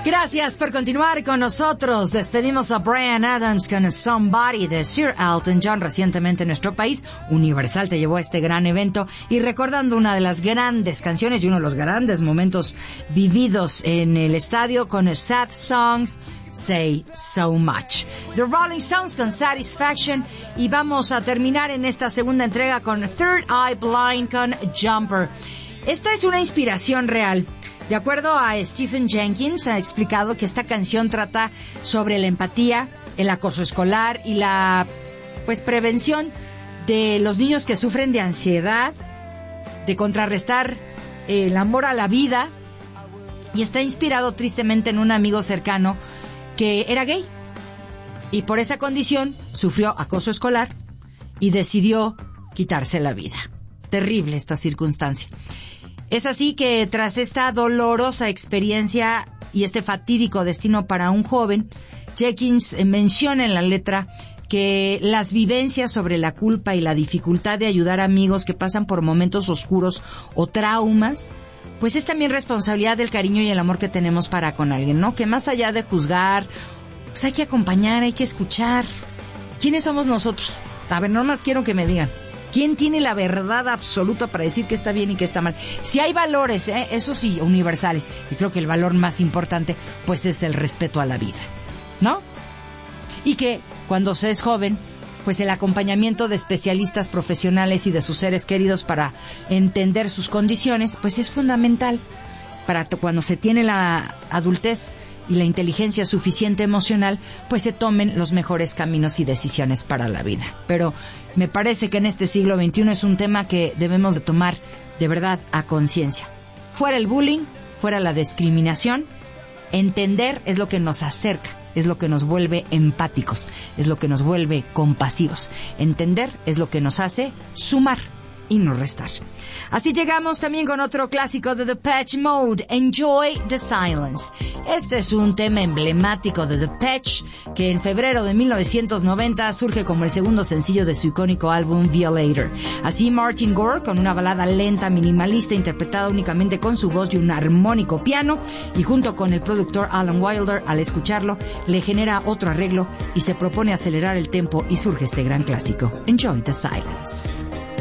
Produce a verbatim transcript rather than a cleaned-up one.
Gracias por continuar con nosotros. Despedimos a Bryan Adams con Somebody de Sir Elton John. Recientemente en nuestro país, Universal te llevó a este gran evento y recordando una de las grandes canciones y uno de los grandes momentos vividos en el estadio con Sad Songs, Say So Much. The Rolling Stones con Satisfaction y vamos a terminar en esta segunda entrega con Third Eye Blind con Jumper. Esta es una inspiración real. De acuerdo a Stephen Jenkins, ha explicado que esta canción trata sobre la empatía, el acoso escolar y la pues prevención de los niños que sufren de ansiedad, de contrarrestar el amor a la vida, y está inspirado tristemente en un amigo cercano que era gay y por esa condición sufrió acoso escolar y decidió quitarse la vida. Terrible esta circunstancia. Es así que tras esta dolorosa experiencia y este fatídico destino para un joven, Jenkins menciona en la letra que las vivencias sobre la culpa y la dificultad de ayudar a amigos que pasan por momentos oscuros o traumas, pues es también responsabilidad del cariño y el amor que tenemos para con alguien, ¿no? Que más allá de juzgar, pues hay que acompañar, hay que escuchar. ¿Quiénes somos nosotros? A ver, no más quiero que me digan. ¿Quién tiene la verdad absoluta para decir que está bien y que está mal? Si hay valores, ¿eh? Eso sí, universales. Y creo que el valor más importante, pues, es el respeto a la vida, ¿no? Y que cuando se es joven, pues el acompañamiento de especialistas profesionales y de sus seres queridos para entender sus condiciones, pues es fundamental para cuando se tiene la adultez y la inteligencia suficiente emocional, pues se tomen los mejores caminos y decisiones para la vida. Pero me parece que en este siglo veintiuno es un tema que debemos de tomar de verdad a conciencia. Fuera el bullying, fuera la discriminación, entender es lo que nos acerca, es lo que nos vuelve empáticos, es lo que nos vuelve compasivos. Entender es lo que nos hace sumar y no restar. Así llegamos también con otro clásico de Depeche Mode, Enjoy the Silence. Este es un tema emblemático de Depeche que en febrero de mil novecientos noventa surge como el segundo sencillo de su icónico álbum Violator. Así Martin Gore, con una balada lenta, minimalista, interpretada únicamente con su voz y un armónico piano, y junto con el productor Alan Wilder, al escucharlo, le genera otro arreglo y se propone acelerar el tempo y surge este gran clásico, Enjoy the Silence.